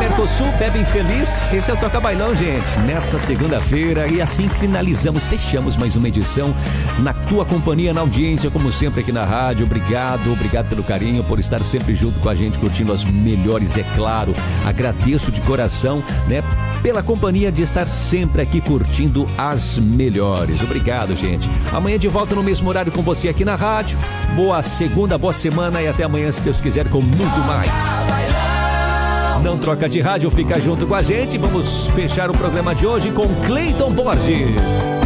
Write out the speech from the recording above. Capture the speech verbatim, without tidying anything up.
Mercosul, bebem feliz. Esse é o Toca Bailão, gente. Nessa segunda-feira. E assim finalizamos, fechamos mais uma edição na tua companhia, na audiência, como sempre aqui na rádio. Obrigado, obrigado pelo carinho, por estar sempre junto com a gente, curtindo as melhores, é claro. Agradeço de coração, né, pela companhia de estar sempre aqui curtindo as melhores. Obrigado, gente. Amanhã de volta no mesmo horário com você aqui na rádio. Boa segunda, boa semana e até amanhã, se Deus quiser, com muito mais. Não troca de rádio, fica junto com a gente. Vamos fechar o programa de hoje com Cleiton Borges.